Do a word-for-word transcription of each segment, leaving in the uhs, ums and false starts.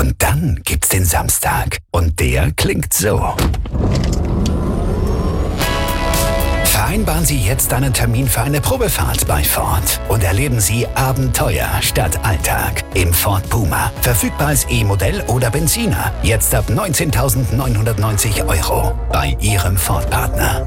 Und dann gibt's den Samstag. Und der klingt so. Vereinbaren Sie jetzt einen Termin für eine Probefahrt bei Ford und erleben Sie Abenteuer statt Alltag im Ford Puma. Verfügbar als E-Modell oder Benziner. Jetzt ab neunzehntausendneunhundertneunzig Euro bei Ihrem Ford-Partner.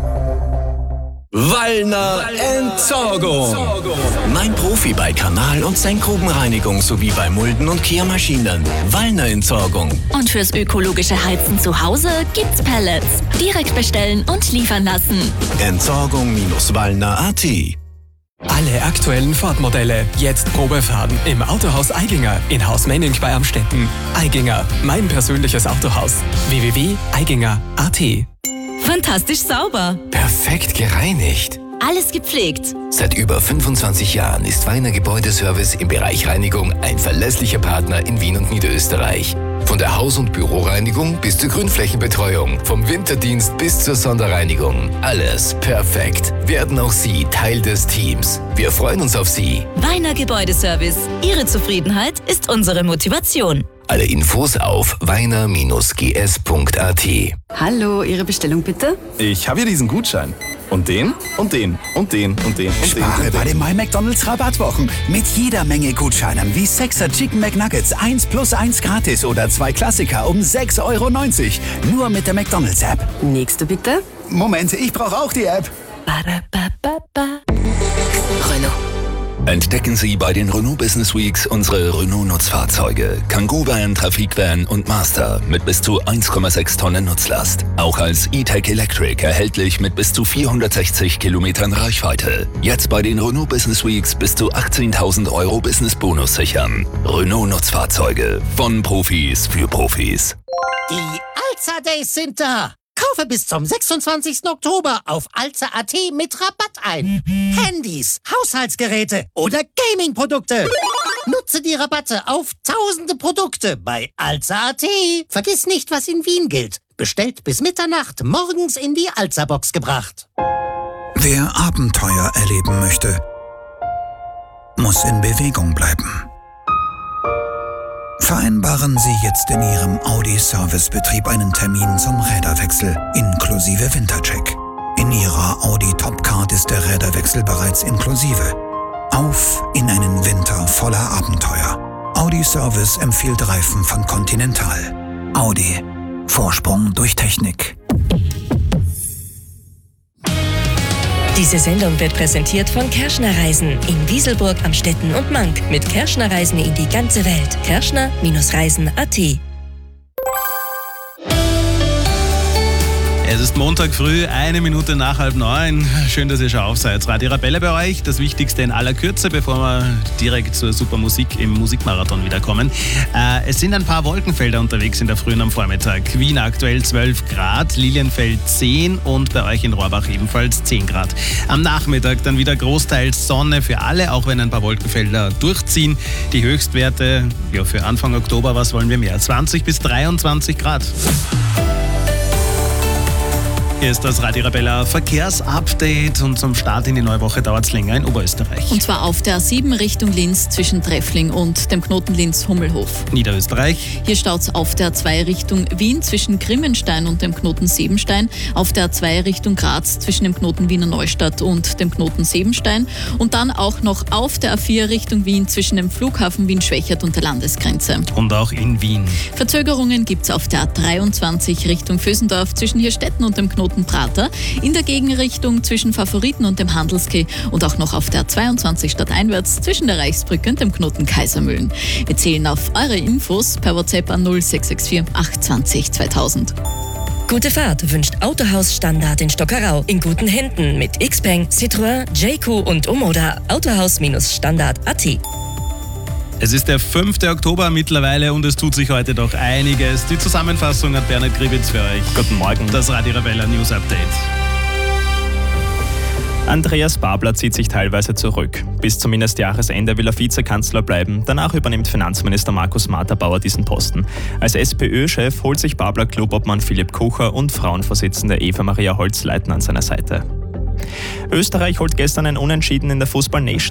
Wallner Entsorgung. Mein Profi bei Kanal- und Senkgrubenreinigung sowie bei Mulden- und Kehrmaschinen. Wallner Entsorgung. Und fürs ökologische Heizen zu Hause gibt's Pellets. Direkt bestellen und liefern lassen. Entsorgung-Wallner Punkt at. Alle aktuellen Ford-Modelle jetzt Probefahren im Autohaus Eiginger in Haus Menning bei Amstetten. Eiginger, mein persönliches Autohaus. w w w punkt eiginger punkt a t. Fantastisch sauber. Perfekt gereinigt. Alles gepflegt. Seit über fünfundzwanzig Jahren ist Weiner Gebäudeservice im Bereich Reinigung ein verlässlicher Partner in Wien und Niederösterreich. Von der Haus- und Büroreinigung bis zur Grünflächenbetreuung, vom Winterdienst bis zur Sonderreinigung. Alles perfekt. Werden auch Sie Teil des Teams. Wir freuen uns auf Sie. Weiner Gebäudeservice. Ihre Zufriedenheit ist unsere Motivation. Alle Infos auf weiner Bindestrich g s punkt a t. Hallo, Ihre Bestellung bitte? Ich habe hier diesen Gutschein. Und den, und den, und den, und den, und den. Spare bei den My McDonald's Rabattwochen. Mit jeder Menge Gutscheinen wie Sechser Chicken McNuggets eins plus eins gratis oder zwei Klassiker um sechs Euro neunzig. Nur mit der McDonald's App. Nächste bitte? Moment, ich brauche auch die App. Ba-da-ba-ba-ba. Renault. Entdecken Sie bei den Renault Business Weeks unsere Renault-Nutzfahrzeuge. Kangoo Van, Trafikvan und Master mit bis zu eins Komma sechs Tonnen Nutzlast. Auch als E-Tech Electric erhältlich mit bis zu vierhundertsechzig Kilometern Reichweite. Jetzt bei den Renault Business Weeks bis zu achtzehntausend Euro Business-Bonus sichern. Renault-Nutzfahrzeuge von Profis für Profis. Die Alza Days sind da. Kaufe bis zum sechsundzwanzigsten Oktober auf alza punkt a t mit Rabatt ein. Handys, Haushaltsgeräte oder Gaming-Produkte. Nutze die Rabatte auf tausende Produkte bei alza punkt a t. Vergiss nicht, was in Wien gilt. Bestellt bis Mitternacht, morgens in die Alza-Box gebracht. Wer Abenteuer erleben möchte, muss in Bewegung bleiben. Vereinbaren Sie jetzt in Ihrem Audi-Servicebetrieb einen Termin zum Räderwechsel inklusive Wintercheck. In Ihrer Audi Topcard ist der Räderwechsel bereits inklusive. Auf in einen Winter voller Abenteuer. Audi Service empfiehlt Reifen von Continental. Audi. Vorsprung durch Technik. Diese Sendung wird präsentiert von Kerschner Reisen in Wieselburg, Amstetten und Mank. Mit Kerschner Reisen in die ganze Welt. Kerschner Reisen punkt a t. Es ist Montag früh, eine Minute nach halb neun. Schön, dass ihr schon auf seid. Radio Arabella bei euch. Das Wichtigste in aller Kürze, bevor wir direkt zur super Musik im Musikmarathon wiederkommen. Äh, es sind ein paar Wolkenfelder unterwegs in der Früh und am Vormittag. Wien aktuell zwölf Grad, Lilienfeld zehn und bei euch in Rohrbach ebenfalls zehn Grad. Am Nachmittag dann wieder großteils Sonne für alle, auch wenn ein paar Wolkenfelder durchziehen. Die Höchstwerte, ja, für Anfang Oktober, was wollen wir mehr? zwanzig bis dreiundzwanzig Grad. Hier ist das Radio Arabella Verkehrsupdate und zum Start in die neue Woche dauert es länger in Oberösterreich. Und zwar auf der A sieben Richtung Linz zwischen Treffling und dem Knoten Linz-Hummelhof. Niederösterreich. Hier staut es auf der A zwei Richtung Wien zwischen Grimmenstein und dem Knoten Sebenstein, auf der A zwei Richtung Graz zwischen dem Knoten Wiener Neustadt und dem Knoten Sebenstein und dann auch noch auf der A vier Richtung Wien zwischen dem Flughafen Wien-Schwächert und der Landesgrenze. Und auch in Wien. Verzögerungen gibt es auf der A dreiundzwanzig Richtung Vösendorf zwischen Hirstetten und dem Knoten Prater, in der Gegenrichtung zwischen Favoriten und dem Handelskeh und auch noch auf der A zweiundzwanzig stadteinwärts zwischen der Reichsbrücke und dem Knoten Kaisermühlen. Wir zählen auf eure Infos per WhatsApp an null sechs sechs vier acht zwanzig zweitausend. Gute Fahrt wünscht Autohaus Standard in Stockerau. In guten Händen mit Xpeng, Citroën, J Q und Omoda. Autohaus-Standard punkt a t. Es ist der fünfte Oktober mittlerweile und es tut sich heute doch einiges. Die Zusammenfassung hat Bernhard Gribitz für euch. Guten Morgen. Das Radio Arabella News Update. Andreas Babler zieht sich teilweise zurück. Bis zumindest Jahresende will er Vizekanzler bleiben. Danach übernimmt Finanzminister Markus Materbauer diesen Posten. Als SPÖ-Chef holt sich Babler Clubobmann Philipp Kucher und Frauenvorsitzende Eva-Maria Holzleitner an seiner Seite. Österreich holt gestern ein Unentschieden in der Fußball-Nation